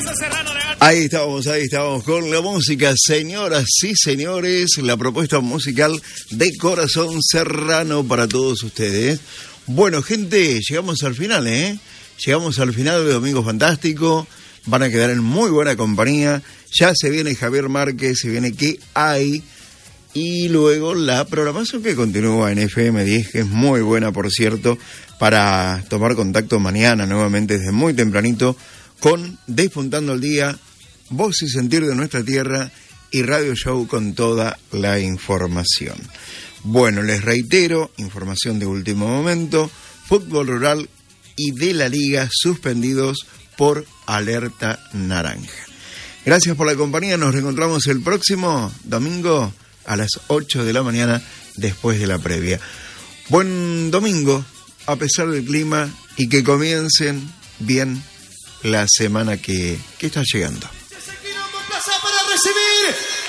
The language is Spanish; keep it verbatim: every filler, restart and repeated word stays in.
Ahí estamos, ahí estamos con la música, señoras y señores, la propuesta musical de Corazón Serrano para todos ustedes. Bueno, gente, llegamos al final, ¿eh? Llegamos al final de Domingo Fantástico, van a quedar en muy buena compañía. Ya se viene Javier Márquez, se viene ¿Qué hay? Y luego la programación que continúa en F M diez, que es muy buena, por cierto, para tomar contacto mañana nuevamente desde muy tempranito con Despuntando el Día, Voz y Sentir de Nuestra Tierra y Radio Show con toda la información. Bueno, les reitero, información de último momento, fútbol rural y de la liga suspendidos por alerta naranja. Gracias por la compañía, nos reencontramos el próximo domingo a las ocho de la mañana después de la previa. Buen domingo, a pesar del clima, y que comiencen bien la semana que, que está llegando. Para recibir